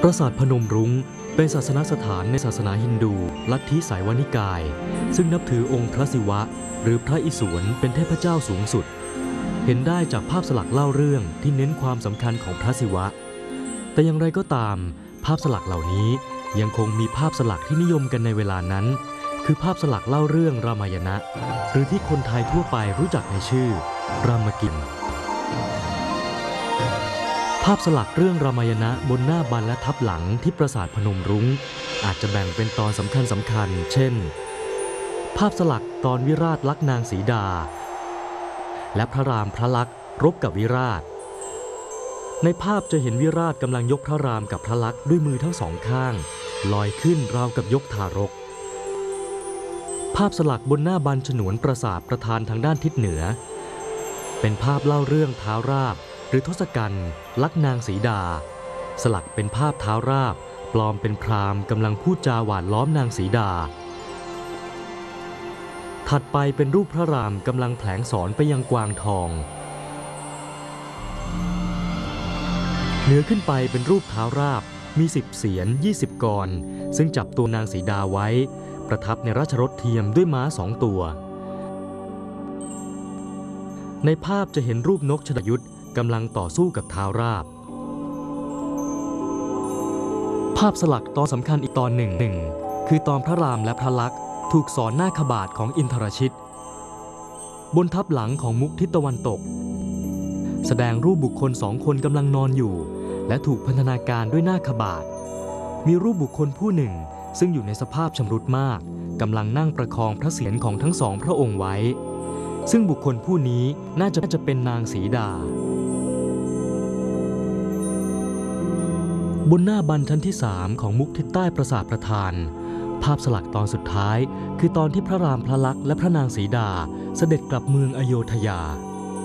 ปราสาทพนมรุ้งเป็นศาสนสถานในศาสนาฮินดูลัทธิสายวานิกายซึ่งนับถือองค์พระศิวะหรือพระอิศวรเป็นเทพเจ้าสูงสุดเห็นได้จากภาพสลักเล่าเรื่องที่เน้นความสำคัญของพระศิวะแต่อย่างไรก็ตามภาพสลักเหล่านี้ยังคงมีภาพสลักที่นิยมกันในเวลานั้นคือภาพสลักเล่าเรื่องรามายณะหรือที่คนไทยทั่วไปรู้จักในชื่อรามกินภาพสลักเรื่องรามายณะบนหน้าบันและทับหลังที่ปราสาทพนมรุ้งอาจจะแบ่งเป็นตอนสำคัญเช่นภาพสลักตอนวิราชลักนางสีดาและพระรามพระลักษณ์รบกับวิราชในภาพจะเห็นวิราชกำลังยกพระรามกับพระลักษณ์ด้วยมือทั้งสองข้างลอยขึ้นราวกับยกทารกภาพสลักบนหน้าบันฉนวนปราสาทประธานทางด้านทิศเหนือเป็นภาพเล่าเรื่องท้าวราบหรือทศกัณฐ์ลักนางสีดาสลักเป็นภาพท้าวราบปลอมเป็นพราหมณ์กำลังพูดจาหวานล้อมนางสีดาถัดไปเป็นรูปพระรามกำลังแผลงสอนไปยังกวางทองเหนือขึ้นไปเป็นรูปท้าวราบมี10 เสียร20 กรซึ่งจับตัวนางสีดาไว้ประทับในราชรถเทียมด้วยม้า2 ตัวในภาพจะเห็นรูปนกชฎยุทธกำลังต่อสู้กับท้าวราบภาพสลักตอนสำคัญอีกตอนหนึ่งคือตอนพระรามและพระลักษณ์ถูกสอนหน้าขบาทของอินทรชิตบนทับหลังของมุกทิศตะวันตกแสดงรูปบุคคล2 คนกำลังนอนอยู่และถูกพันธนาการด้วยหน้าขบาทมีรูปบุคคลผู้หนึ่งซึ่งอยู่ในสภาพชำรุดมากกำลังนั่งประคองพระเศียรของทั้ง2 พระองค์ไว้ซึ่งบุคคลผู้นี้น่าจะเป็นนางสีดาบนหน้าบันชั้นที่3ของมุกทิศใต้ปราสาทประธานภาพสลักตอนสุดท้ายคือตอนที่พระรามพระลักษณ์และพระนางสีดาเสด็จกลับเมืองอโยธยา